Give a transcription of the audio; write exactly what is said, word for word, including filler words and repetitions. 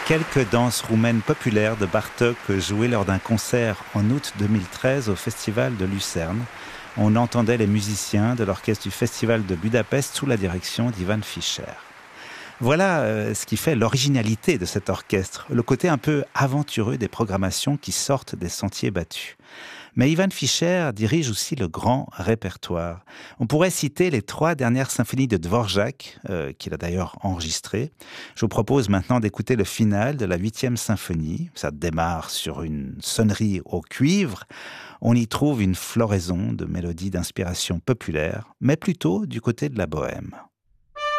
Quelques danses roumaines populaires de Bartók jouées lors d'un concert en août deux mille treize au Festival de Lucerne. On entendait les musiciens de l'orchestre du Festival de Budapest sous la direction d'Ivan Fischer. Voilà euh, ce qui fait l'originalité de cet orchestre, le côté un peu aventureux des programmations qui sortent des sentiers battus. Mais Ivan Fischer dirige aussi le grand répertoire. On pourrait citer les trois dernières symphonies de Dvorak, euh, qu'il a d'ailleurs enregistrées. Je vous propose maintenant d'écouter le final de la huitième symphonie. Ça démarre sur une sonnerie au cuivre. On y trouve une floraison de mélodies d'inspiration populaire, mais plutôt du côté de la bohème.